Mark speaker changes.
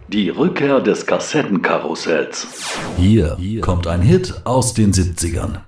Speaker 1: Die Rückkehr des Kassettenkarussells.
Speaker 2: Hier kommt ein Hit aus den 70ern.